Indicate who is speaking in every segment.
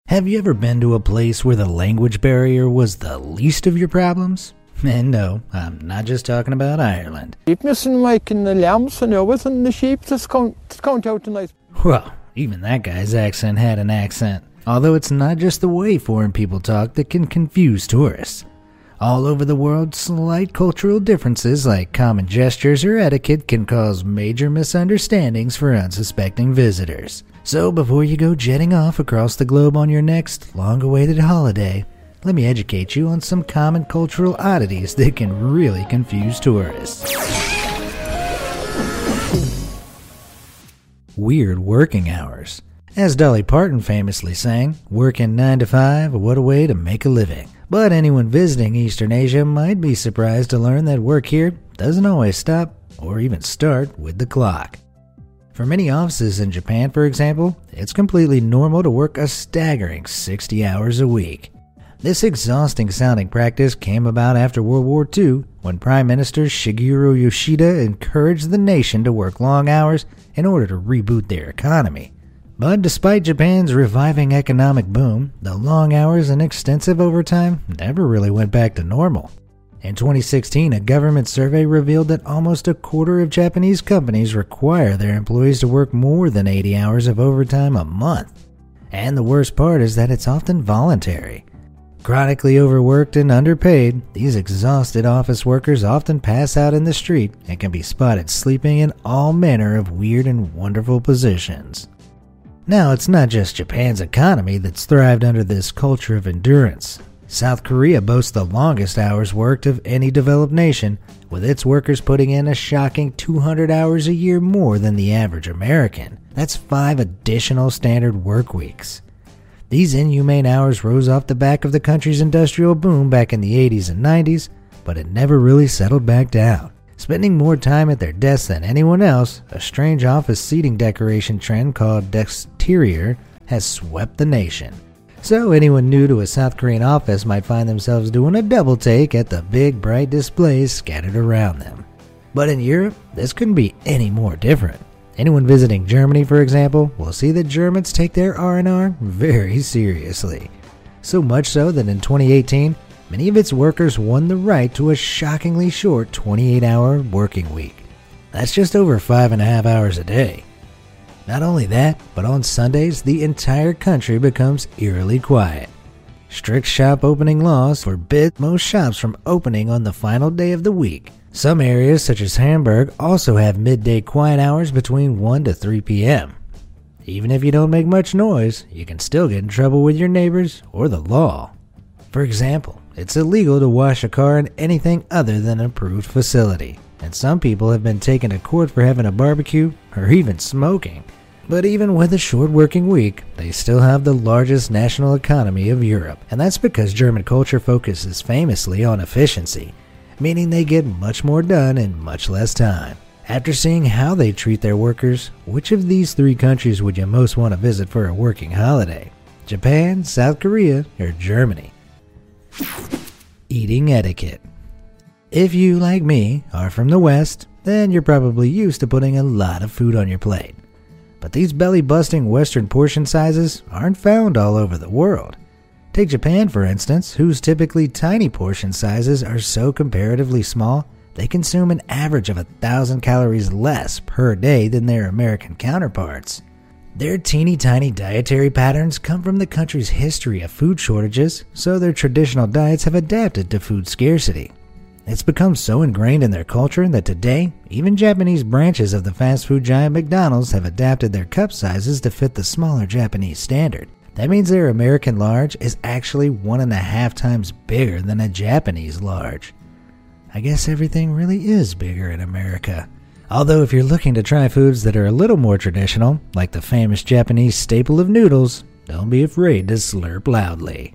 Speaker 1: Have you ever been to a place where the language barrier was the least of your problems? And no, I'm not just talking about Ireland. Well, even that guy's accent had an accent. Although it's not just the way foreign people talk that can confuse tourists. All over the world, slight cultural differences like common gestures or etiquette can cause major misunderstandings for unsuspecting visitors. So before you go jetting off across the globe on your next long-awaited holiday, let me educate you on some common cultural oddities that can really confuse tourists. Weird working hours. As Dolly Parton famously sang, working 9 to 5, what a way to make a living. But anyone visiting Eastern Asia might be surprised to learn that work here doesn't always stop or even start with the clock. For many offices in Japan, for example, it's completely normal to work a staggering 60 hours a week. This exhausting sounding practice came about after World War II when Prime Minister Shigeru Yoshida encouraged the nation to work long hours in order to reboot their economy. But despite Japan's reviving economic boom, the long hours and extensive overtime never really went back to normal. In 2016, a government survey revealed that almost a quarter of Japanese companies require their employees to work more than 80 hours of overtime a month. And the worst part is that it's often voluntary. Chronically overworked and underpaid, these exhausted office workers often pass out in the street and can be spotted sleeping in all manner of weird and wonderful positions. Now, it's not just Japan's economy that's thrived under this culture of endurance. South Korea boasts the longest hours worked of any developed nation, with its workers putting in a shocking 200 hours a year more than the average American. That's 5 additional standard work weeks. These inhumane hours rose off the back of the country's industrial boom back in the 80s and 90s, but it never really settled back down. Spending more time at their desks than anyone else, a strange office seating decoration trend called Dexterior has swept the nation. So anyone new to a South Korean office might find themselves doing a double take at the big bright displays scattered around them. But in Europe, this couldn't be any more different. Anyone visiting Germany, for example, will see that Germans take their R&R very seriously. So much so that in 2018, many of its workers won the right to a shockingly short 28-hour working week. That's just over 5.5 hours a day. Not only that, but on Sundays, the entire country becomes eerily quiet. Strict shop opening laws forbid most shops from opening on the final day of the week. Some areas, such as Hamburg, also have midday quiet hours between 1 to 3 p.m. Even if you don't make much noise, you can still get in trouble with your neighbors or the law. For example, it's illegal to wash a car in anything other than an approved facility, and some people have been taken to court for having a barbecue or even smoking. But even with a short working week, they still have the largest national economy of Europe, and that's because German culture focuses famously on efficiency, meaning they get much more done in much less time. After seeing how they treat their workers, which of these 3 countries would you most want to visit for a working holiday? Japan, South Korea, or Germany? Eating etiquette. If you, like me, are from the West, then you're probably used to putting a lot of food on your plate. But these belly-busting Western portion sizes aren't found all over the world. Take Japan, for instance, whose typically tiny portion sizes are so comparatively small, they consume an average of 1,000 calories less per day than their American counterparts. Their teeny tiny dietary patterns come from the country's history of food shortages, so their traditional diets have adapted to food scarcity. It's become so ingrained in their culture that today, even Japanese branches of the fast food giant McDonald's have adapted their cup sizes to fit the smaller Japanese standard. That means their American large is actually 1.5 times bigger than a Japanese large. I guess everything really is bigger in America. Although if you're looking to try foods that are a little more traditional, like the famous Japanese staple of noodles, don't be afraid to slurp loudly.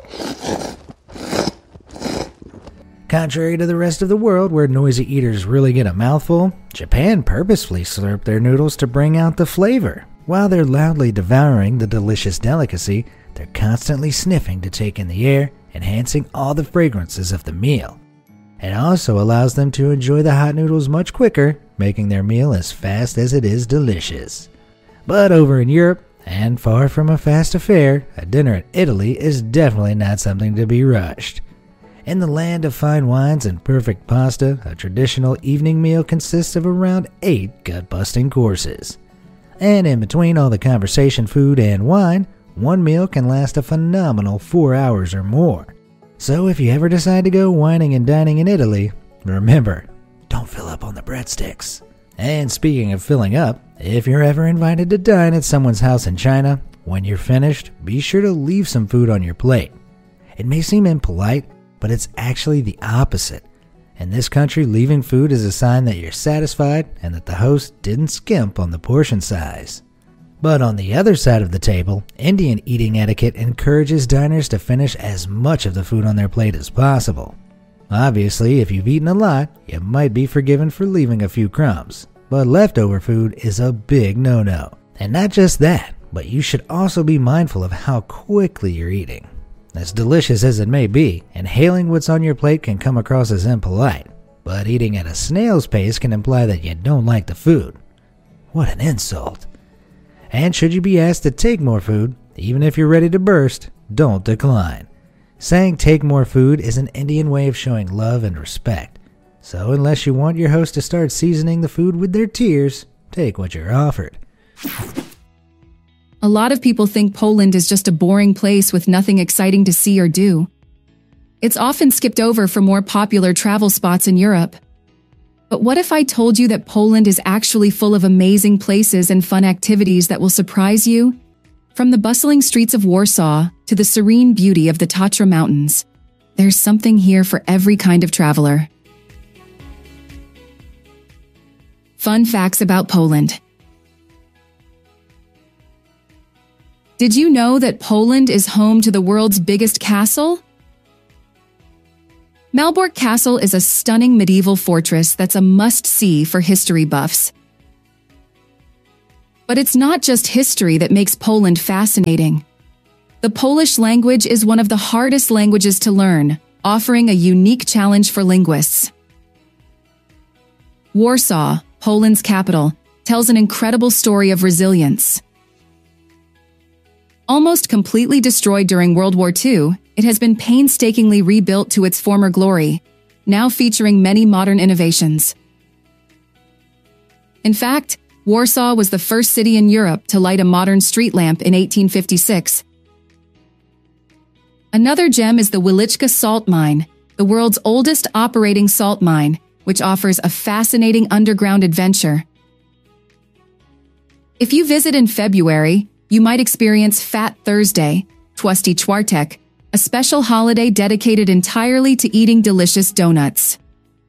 Speaker 1: Contrary to the rest of the world, where noisy eaters really get a mouthful, Japan purposefully slurp their noodles to bring out the flavor. While they're loudly devouring the delicious delicacy, they're constantly sniffing to take in the air, enhancing all the fragrances of the meal. It also allows them to enjoy the hot noodles much quicker, making their meal as fast as it is delicious. But over in Europe, And far from a fast affair, a dinner in Italy is definitely not something to be rushed. In the land of fine wines and perfect pasta, a traditional evening meal consists of around 8 gut-busting courses. And in between all the conversation, food, and wine, one meal can last a phenomenal 4 hours or more. So if you ever decide to go wining and dining in Italy, remember, don't fill up on the breadsticks. And speaking of filling up, if you're ever invited to dine at someone's house in China, when you're finished, be sure to leave some food on your plate. It may seem impolite, but it's actually the opposite. In this country, leaving food is a sign that you're satisfied and that the host didn't skimp on the portion size. But on the other side of the table, Indian eating etiquette encourages diners to finish as much of the food on their plate as possible. Obviously, if you've eaten a lot, you might be forgiven for leaving a few crumbs. But leftover food is a big no-no. And not just that, but you should also be mindful of how quickly you're eating. As delicious as it may be, inhaling what's on your plate can come across as impolite. But eating at a snail's pace can imply that you don't like the food. What an insult. And should you be asked to take more food, even if you're ready to burst, don't decline. Saying take more food is an Indian way of showing love and respect. So unless you want your host to start seasoning the food with their tears, take what you're offered.
Speaker 2: A lot of people think Poland is just a boring place with nothing exciting to see or do. It's often skipped over for more popular travel spots in Europe. But what if I told you that Poland is actually full of amazing places and fun activities that will surprise you? From the bustling streets of Warsaw to the serene beauty of the Tatra Mountains, there's something here for every kind of traveler. Fun facts about Poland. Did you know that Poland is home to the world's biggest castle? Malbork Castle is a stunning medieval fortress that's a must-see for history buffs. But it's not just history that makes Poland fascinating. The Polish language is one of the hardest languages to learn, offering a unique challenge for linguists. Warsaw, Poland's capital, tells an incredible story of resilience. Almost completely destroyed during World War II, it has been painstakingly rebuilt to its former glory, now featuring many modern innovations. In fact, Warsaw was the first city in Europe to light a modern street lamp in 1856. Another gem is the Wieliczka Salt Mine, the world's oldest operating salt mine, which offers a fascinating underground adventure. If you visit in February, you might experience Fat Thursday, Tłusty Czwartek, a special holiday dedicated entirely to eating delicious donuts.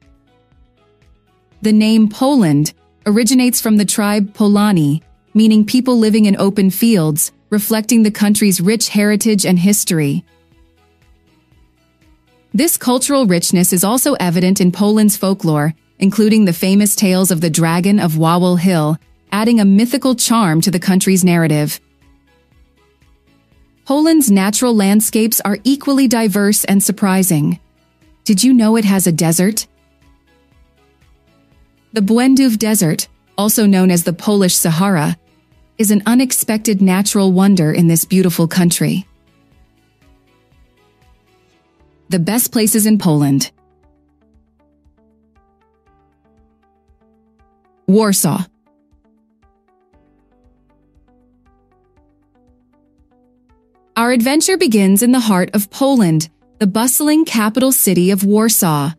Speaker 2: The name Poland originates from the tribe Polani, meaning people living in open fields, reflecting the country's rich heritage and history. This cultural richness is also evident in Poland's folklore, including the famous tales of the Dragon of Wawel Hill, adding a mythical charm to the country's narrative. Poland's natural landscapes are equally diverse and surprising. Did you know it has a desert? The Błędów Desert, also known as the Polish Sahara, is an unexpected natural wonder in this beautiful country. The best places in Poland. Warsaw. Our adventure begins in the heart of Poland, the bustling capital city of Warsaw.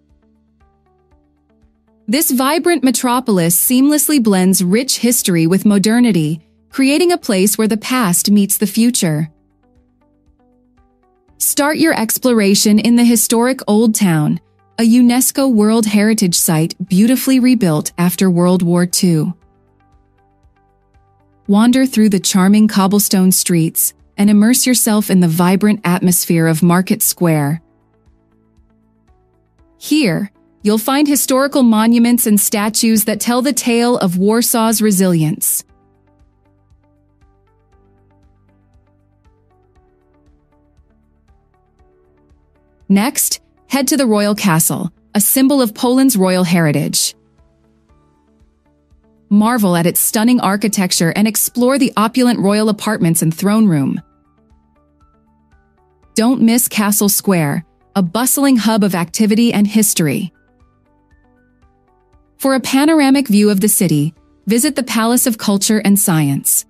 Speaker 2: This vibrant metropolis seamlessly blends rich history with modernity, creating a place where the past meets the future. Start your exploration in the historic Old Town, a UNESCO World Heritage Site beautifully rebuilt after World War II. Wander through the charming cobblestone streets and immerse yourself in the vibrant atmosphere of Market Square. Here, you'll find historical monuments and statues that tell the tale of Warsaw's resilience. Next, head to the Royal Castle, a symbol of Poland's royal heritage. marvel at its stunning architecture, and explore the opulent royal apartments and throne room. Don't miss Castle Square, a bustling hub of activity and history. For a panoramic view of the city, visit the Palace of Culture and Science.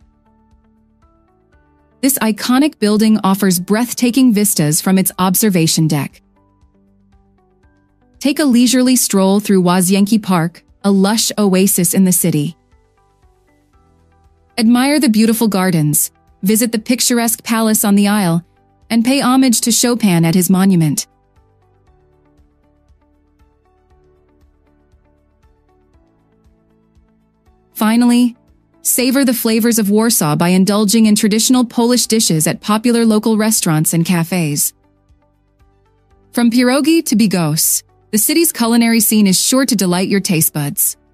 Speaker 2: This iconic building offers breathtaking vistas from its observation deck. Take a leisurely stroll through Łazienki Park, a lush oasis in the city. Admire the beautiful gardens, visit the picturesque palace on the Isle, and pay homage to Chopin at his monument. Finally, savor the flavors of Warsaw by indulging in traditional Polish dishes at popular local restaurants and cafes. From pierogi to bigos, the city's culinary scene is sure to delight your taste buds.